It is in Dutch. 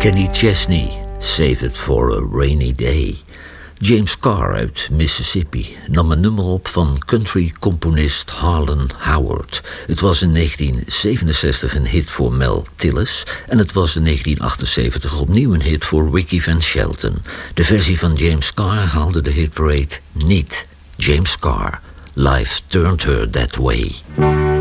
Kenny Chesney, Save It For A Rainy Day. James Carr uit Mississippi nam een nummer op van country-componist Harlan Howard. Het was in 1967 een hit voor Mel Tillis en het was in 1978 opnieuw een hit voor Ricky Van Shelton. De versie van James Carr haalde de hitparade niet. James Carr, Life Turned Her That Way.